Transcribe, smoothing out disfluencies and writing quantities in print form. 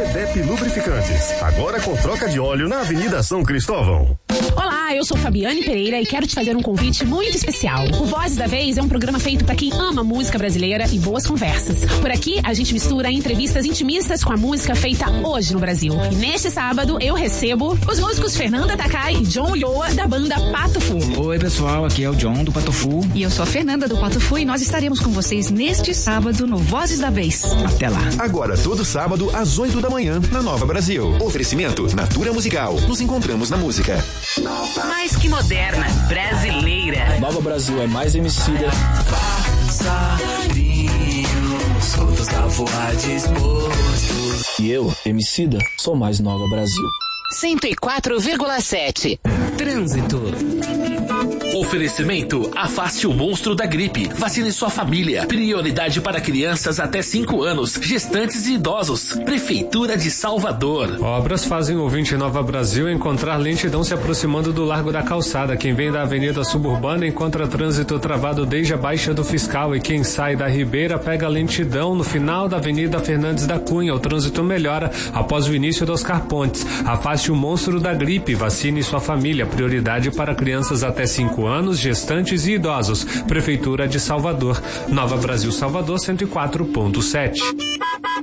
Sedep Lubrificantes, agora com troca de óleo na Avenida São Cristóvão. Olá, eu sou Fabiane Pereira e quero te fazer um convite muito especial. O Vozes da Vez é um programa feito para quem ama música brasileira e boas conversas. Por aqui, a gente mistura entrevistas intimistas com a música feita hoje no Brasil. E neste sábado, eu recebo os músicos Fernanda Takai e John Ulloa, da banda Pato Fu. Oi, pessoal, aqui é o John, do Pato Fu. E eu sou a Fernanda, do Pato Fu, e nós estaremos com vocês neste sábado no Vozes da Vez. Até lá. Agora, todo sábado, às 8 da manhã, na Nova Brasil. Oferecimento Natura Musical. Nos encontramos na música. Mais que moderna, brasileira. Nova Brasil é mais Emicida. Soltos a voar disposto. E eu, Emicida, sou mais Nova Brasil. 104,7. Trânsito. Oferecimento: afaste o monstro da gripe. Vacine sua família. Prioridade para crianças até 5 anos, gestantes e idosos. Prefeitura de Salvador. Obras fazem o ouvinte Nova Brasil encontrar lentidão se aproximando do Largo da Calçada. Quem vem da Avenida Suburbana encontra trânsito travado desde a Baixa do Fiscal, e quem sai da Ribeira pega lentidão no final da Avenida Fernandes da Cunha. O trânsito melhora após o início dos Oscar Pontes. Afaste o monstro da gripe. Vacine sua família. Prioridade para crianças até 5 anos, gestantes e idosos. Prefeitura de Salvador. Nova Brasil, Salvador, 104,7.